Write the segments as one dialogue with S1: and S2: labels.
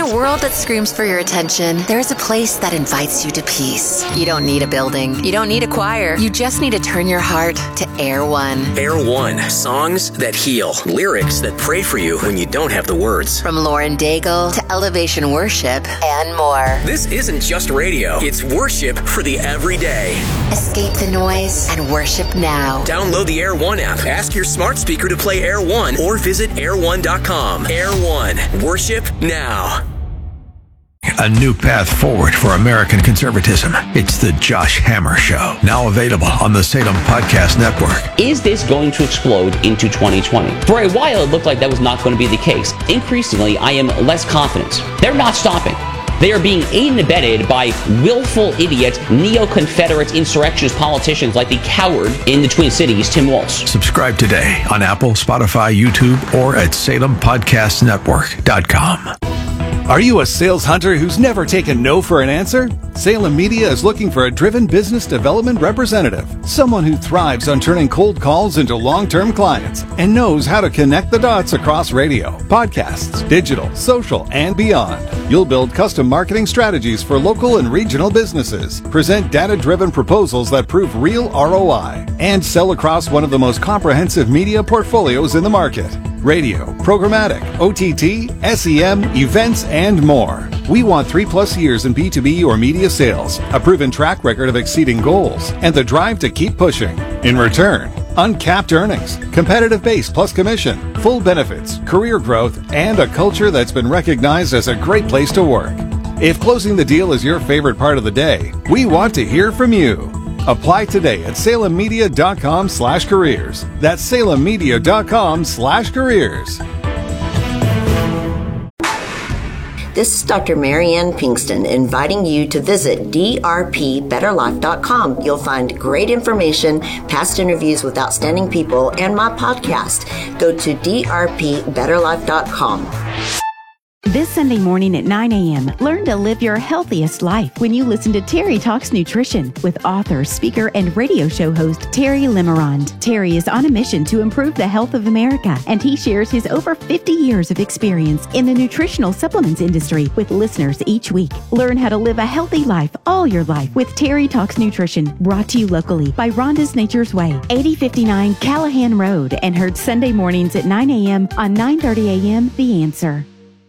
S1: a world that screams for your attention, there's a place that invites you to peace. You don't need a building. You don't need a choir. You just need to turn your heart to Air One.
S2: Air One. Songs that heal. Lyrics that pray for you when you don't have the words.
S1: From Lauren Daigle to Elevation Worship and more.
S2: This isn't just radio. It's worship for the everyday.
S1: Escape the noise and worship now.
S2: Download the Air One app. Ask your smart speaker to play Air One or visit air1.com. Air One. Worship now.
S3: A new path forward for American conservatism. It's the Josh Hammer Show. Now available on the Salem Podcast Network.
S4: Is this going to explode into 2020? For a while, it looked like that was not going to be the case. Increasingly, I am less confident. They're not stopping. They are being aided and abetted by willful idiot, neo-Confederate insurrectionist politicians like the coward in the Twin Cities, Tim Walz.
S3: Subscribe today on Apple, Spotify, YouTube, or at SalemPodcastNetwork.com.
S5: Are you a sales hunter who's never taken no for an answer? Salem Media is looking for a driven business development representative, someone who thrives on turning cold calls into long-term clients and knows how to connect the dots across radio, podcasts, digital, social, and beyond. You'll build custom marketing strategies for local and regional businesses, present data-driven proposals that prove real ROI, and sell across one of the most comprehensive media portfolios in the market. Radio, programmatic, OTT, SEM, events, and more. We want 3+ years in B2B or media sales, a proven track record of exceeding goals, and the drive to keep pushing. In return, uncapped earnings, competitive base plus commission, full benefits, career growth, and a culture that's been recognized as a great place to work. If closing the deal is your favorite part of the day, we want to hear from you. Apply today at salemmedia.com/careers. That's salemmedia.com/careers.
S6: This is Dr. Marianne Pinkston inviting you to visit drpbetterlife.com. You'll find great information, past interviews with outstanding people, and my podcast. Go to drpbetterlife.com.
S7: This Sunday morning at 9 a.m., learn to live your healthiest life when you listen to Terry Talks Nutrition with author, speaker, and radio show host Terry Limerond. Terry is on a mission to improve the health of America, and he shares his over 50 years of experience in the nutritional supplements industry with listeners each week. Learn how to live a healthy life all your life with Terry Talks Nutrition, brought to you locally by Rhonda's Nature's Way, 8059 Callahan Road, and heard Sunday mornings at 9 a.m. on 9:30 a.m. The Answer.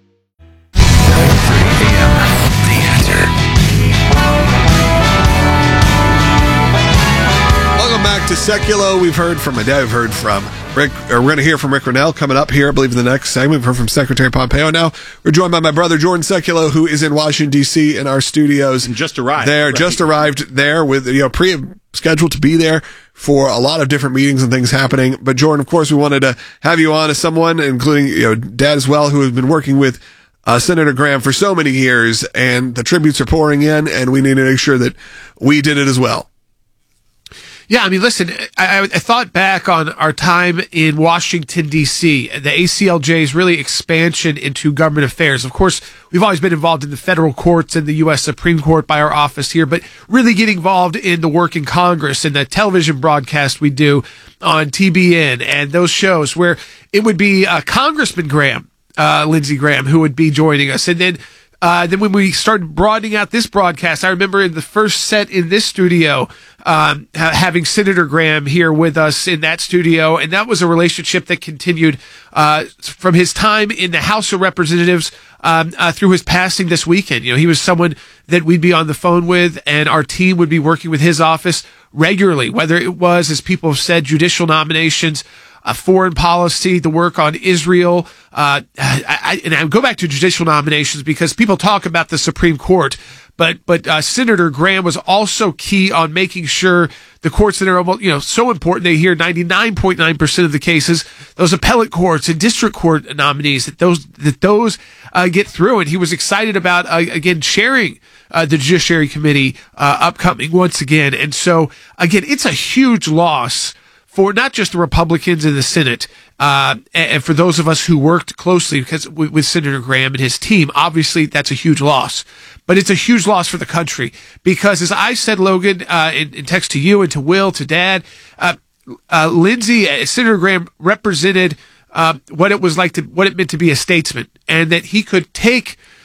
S8: Welcome back to Seculo. We've heard from my dad. We've heard from Rick, or we're going to hear from Rick Rennell coming up here, I believe, in the next segment. We've heard from Secretary Pompeo. Now we're joined by my brother Jordan Seculo, who is in Washington D.C. in our studios.
S9: And just arrived
S8: there, just arrived there with pre-scheduled to be there for a lot of different meetings and things happening. But Jordan, of course, we wanted to have you on as someone, including Dad as well, who has been working with Senator Graham for so many years, and the tributes are pouring in, and we need to make sure that we did it as well.
S9: Yeah, I mean, listen, I thought back on our time in Washington, D.C., the ACLJ's really expansion into government affairs. Of course, we've always been involved in the federal courts and the U.S. Supreme Court by our office here, but really getting involved in the work in Congress and the television broadcast we do on TBN and those shows where it would be Congressman Graham, Lindsey Graham, who would be joining us. And then when we started broadening out this broadcast, I remember in the first set in this studio, having Senator Graham here with us in that studio. And that was a relationship that continued from his time in the House of Representatives through his passing this weekend. He was someone that we'd be on the phone with, and our team would be working with his office regularly, whether it was, as people have said, judicial nominations, foreign policy, the work on Israel. And I go back to judicial nominations because people talk about the Supreme Court, but Senator Graham was also key on making sure the courts that are so important, they hear 99.9% of the cases, those appellate courts and district court nominees, that those get through. And he was excited about again chairing the Judiciary Committee upcoming once again. And so again, it's a huge loss for not just the Republicans in the Senate, and for those of us who worked closely with Senator Graham and his team. Obviously, that's a huge loss. But it's a huge loss for the country because, as I said, Logan, in text to you and to Will, to Dad, Senator Graham represented what it meant to be a statesman, and that he could take